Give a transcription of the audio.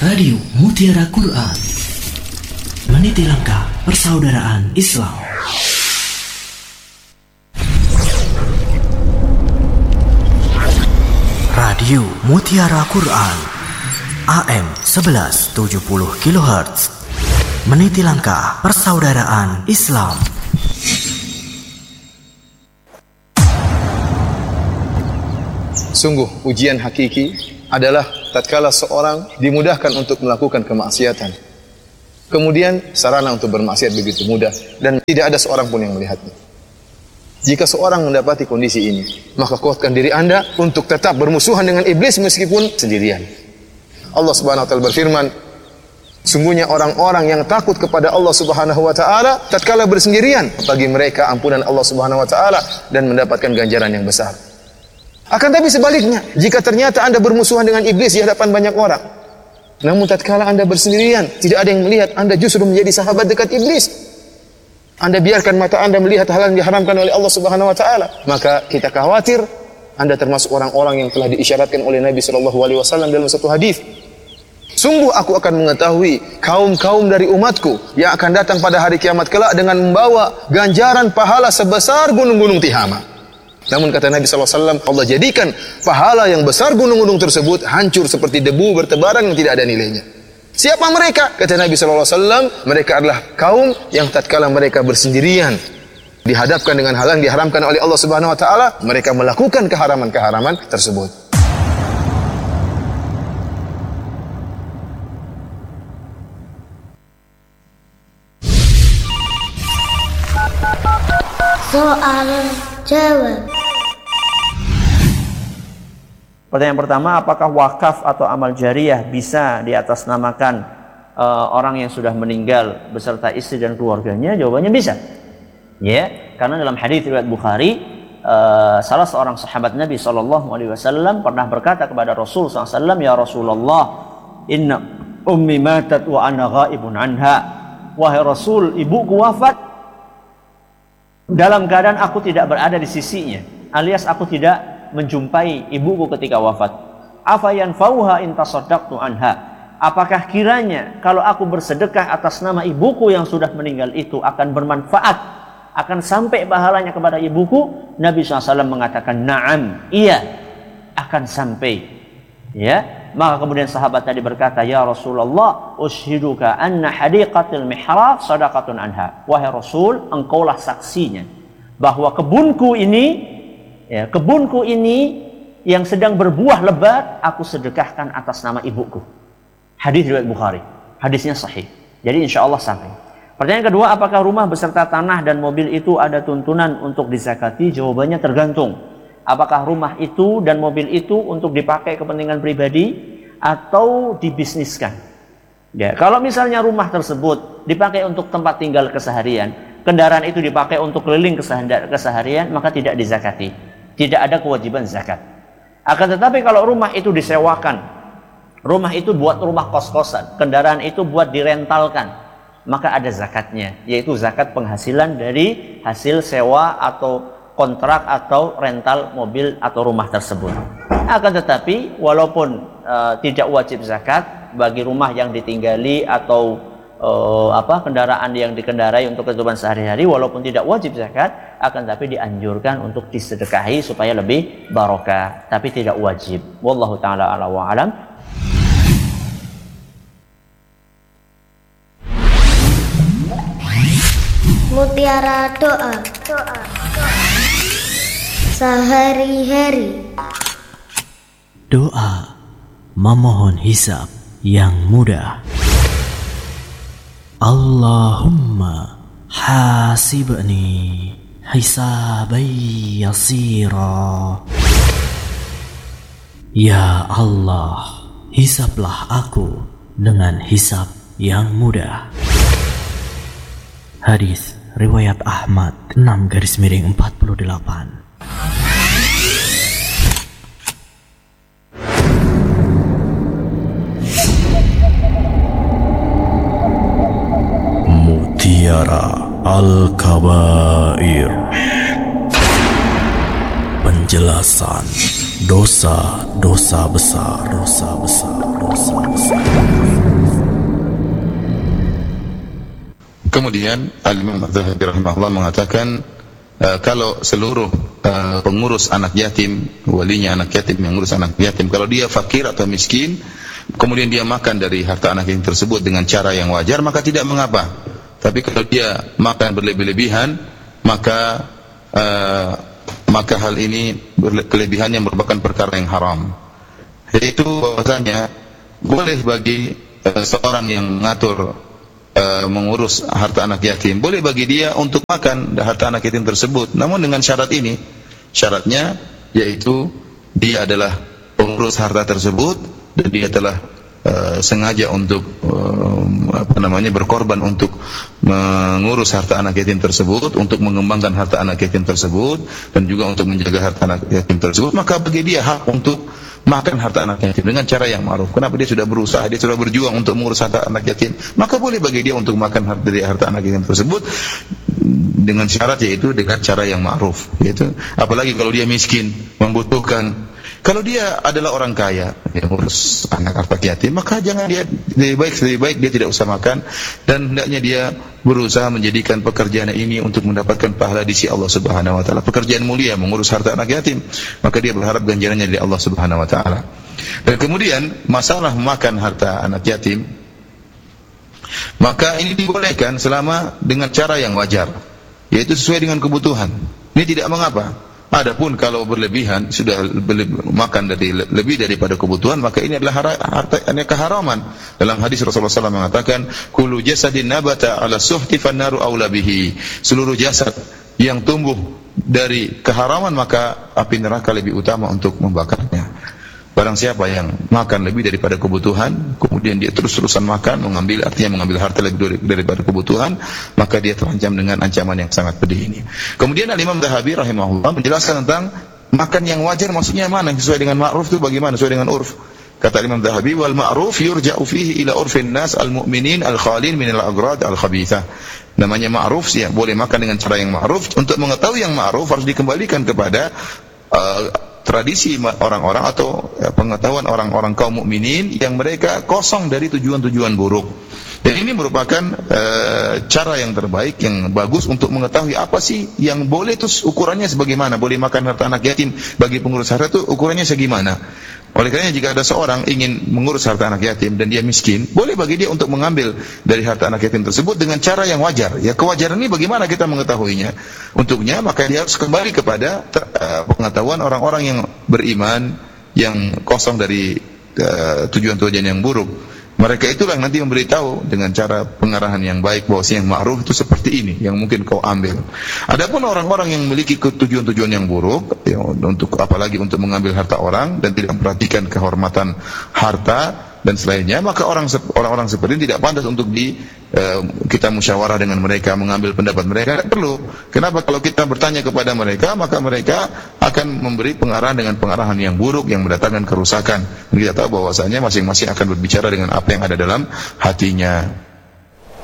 Radio Mutiara Quran, meniti langkah persaudaraan Islam. Radio Mutiara Quran, AM 1170 kHz, meniti langkah persaudaraan Islam. Sungguh ujian hakiki adalah tatkala seorang dimudahkan untuk melakukan kemaksiatan. Kemudian sarana untuk bermaksiat begitu mudah dan tidak ada seorang pun yang melihatnya. Jika seorang mendapati kondisi ini, maka kuatkan diri Anda untuk tetap bermusuhan dengan iblis meskipun sendirian. Allah Subhanahu wa taala berfirman, sungguhnya orang-orang yang takut kepada Allah Subhanahu wa taala tatkala bersendirian, bagi mereka ampunan Allah Subhanahu wa taala dan mendapatkan ganjaran yang besar. Akan tapi sebaliknya, jika ternyata Anda bermusuhan dengan iblis di hadapan banyak orang, namun tatkala Anda bersendirian, tidak ada yang melihat, Anda justru menjadi sahabat dekat iblis. Anda biarkan mata Anda melihat hal yang diharamkan oleh Allah Subhanahu wa taala, maka kita khawatir Anda termasuk orang-orang yang telah diisyaratkan oleh Nabi sallallahu alaihi wasallam dalam satu hadis. Sungguh aku akan mengetahui kaum-kaum dari umatku yang akan datang pada hari kiamat kelak dengan membawa ganjaran pahala sebesar gunung-gunung Tihama. Namun kata Nabi SAW, Allah jadikan pahala yang besar gunung-gunung tersebut hancur seperti debu bertebaran yang tidak ada nilainya. Siapa mereka? Kata Nabi SAW, mereka adalah kaum yang tatkala mereka bersendirian, dihadapkan dengan hal yang diharamkan oleh Allah Subhanahu Wa Taala, mereka melakukan keharaman-keharaman tersebut. Soal jawab. Pertanyaan pertama, apakah wakaf atau amal jariyah bisa diatasnamakan orang yang sudah meninggal beserta istri dan keluarganya? Jawabannya bisa. Ya, karena dalam hadis riwayat Bukhari, salah seorang sahabat Nabi SAW pernah berkata kepada Rasul SAW, ya Rasulullah, inna ummi matat wa ana ghaibun anha. Wahai Rasul, ibuku wafat dalam keadaan aku tidak berada di sisinya, alias aku tidak menjumpai ibuku ketika wafat. Afayan fauha in tasaddaqtu anha. Apakah kiranya kalau aku bersedekah atas nama ibuku yang sudah meninggal itu akan bermanfaat, akan sampai pahalanya kepada ibuku? Nabi SAW mengatakan na'am, iya, akan sampai. Ya, maka kemudian sahabat tadi berkata, ya Rasulullah, ushiduka anna hadiqatil mihrab sadaqatun anha. Wahai Rasul, engkaulah saksinya bahwa kebunku ini yang sedang berbuah lebat, aku sedekahkan atas nama ibuku. Hadis riwayat Bukhari. Hadisnya sahih. Jadi insya Allah sampai. Pertanyaan kedua, apakah rumah beserta tanah dan mobil itu ada tuntunan untuk dizakati? Jawabannya tergantung. Apakah rumah itu dan mobil itu untuk dipakai kepentingan pribadi atau dibisniskan? Ya, kalau misalnya rumah tersebut dipakai untuk tempat tinggal keseharian, kendaraan itu dipakai untuk keliling keseharian, maka tidak dizakati. Tidak ada kewajiban zakat. Akan tetapi kalau rumah itu disewakan, rumah itu buat rumah kos-kosan, kendaraan itu buat direntalkan, maka ada zakatnya, yaitu zakat penghasilan dari hasil sewa atau kontrak atau rental mobil atau rumah tersebut. Akan tetapi walaupun tidak wajib zakat bagi rumah yang ditinggali atau kendaraan yang dikendarai untuk kehidupan sehari-hari, walaupun tidak wajib zakat, akan tapi dianjurkan untuk disedekahi supaya lebih barokah, tapi tidak wajib. Wallahu taala a'la wa alam. Mutiara doa. Sehari-hari. Doa memohon hisab yang mudah. Allahumma hasibni hisaban yasira. Ya Allah, hisablah aku dengan hisab yang mudah. Hadis riwayat Ahmad 6/48. Mutiara Al-Kabair. Penjelasan dosa-dosa besar, dosa besar, dosa besar. Kemudian Al-Imam Az-Zahabi rahimahullah mengatakan kalau seluruh pengurus anak yatim, walinya anak yatim yang ngurus anak yatim, kalau dia fakir atau miskin, kemudian dia makan dari harta anak yatim tersebut dengan cara yang wajar, maka tidak mengapa. Tapi kalau dia makan berlebih-lebihan, maka hal ini kelebihannya merupakan perkara yang haram. Yaitu bahwasanya boleh bagi seorang yang mengatur mengurus harta anak yatim, boleh bagi dia untuk makan harta anak yatim tersebut, namun dengan syarat ini. Syaratnya yaitu dia adalah pengurus harta tersebut dan dia telah sengaja untuk berkorban untuk mengurus harta anak yatim tersebut, untuk mengembangkan harta anak yatim tersebut, dan juga untuk menjaga harta anak yatim tersebut, maka bagi dia hak untuk makan harta anak yatim dengan cara yang ma'ruf. Kenapa? Dia sudah berusaha, dia sudah berjuang untuk mengurus harta anak yatim, maka boleh bagi dia untuk makan harta anak yatim tersebut dengan syarat, yaitu dengan cara yang ma'ruf. Yaitu apalagi kalau dia miskin, membutuhkan. Kalau dia adalah orang kaya, dia mengurus anak harta yatim, maka jangan dia, lebih baik dia tidak usah makan, dan hendaknya dia berusaha menjadikan pekerjaan ini untuk mendapatkan pahala di sisi Allah Subhanahu wa taala. Pekerjaan mulia mengurus harta anak yatim, maka dia berharap ganjarannya dari Allah Subhanahu wa taala. Dan kemudian masalah makan harta anak yatim, maka ini dibolehkan selama dengan cara yang wajar, yaitu sesuai dengan kebutuhan. Ini tidak mengapa. Adapun kalau berlebihan, sudah makan lebih daripada kebutuhan, maka ini adalah keharaman. Dalam hadis Rasulullah SAW mengatakan, kullu jasadin nabata ala suhti fannaru aula bihi. Seluruh jasad yang tumbuh dari keharaman, maka api neraka lebih utama untuk membakarnya. Barang siapa yang makan lebih daripada kebutuhan, kemudian dia terus-terusan makan, artinya mengambil harta lebih daripada kebutuhan, maka dia terancam dengan ancaman yang sangat pedih ini. Kemudian Al-Imam Zahabi rahimahullah menjelaskan tentang makan yang wajar, maksudnya mana? Sesuai dengan ma'ruf itu bagaimana? Sesuai dengan urf. Kata Imam Zahabi, wal ma'ruf yurja'u fihi ila urfin nas al-mu'minin al-khalin min al-agrad al-khabithah. Namanya ma'ruf, ya, boleh makan dengan cara yang ma'ruf. Untuk mengetahui yang ma'ruf harus dikembalikan kepada tradisi orang-orang atau pengetahuan orang-orang kaum mukminin yang mereka kosong dari tujuan-tujuan buruk. Dan ini merupakan cara yang terbaik, yang bagus untuk mengetahui apa sih yang boleh, terus ukurannya sebagaimana. Boleh makan harta anak yatim bagi pengurus harta itu ukurannya segimana. Oleh karena jika ada seorang ingin mengurus harta anak yatim dan dia miskin, boleh bagi dia untuk mengambil dari harta anak yatim tersebut dengan cara yang wajar. Ya, kewajaran ini bagaimana kita mengetahuinya? Untuknya maka dia harus kembali kepada pengetahuan orang-orang yang beriman, yang kosong dari tujuan-tujuan yang buruk. Mereka itulah yang nanti memberitahu dengan cara pengarahan yang baik bahwa yang ma'ruf itu seperti ini, yang mungkin kau ambil. Adapun orang-orang yang memiliki tujuan-tujuan yang buruk, ya, apalagi untuk mengambil harta orang dan tidak memperhatikan kehormatan harta dan selainnya, maka orang-orang seperti ini tidak pantas untuk kita musyawarah dengan mereka, mengambil pendapat mereka. Tidak perlu. Kenapa? Kalau kita bertanya kepada mereka, maka mereka akan memberi pengarahan dengan pengarahan yang buruk, yang mendatangkan kerusakan. Dan kita tahu bahwasanya masing-masing akan berbicara dengan apa yang ada dalam hatinya.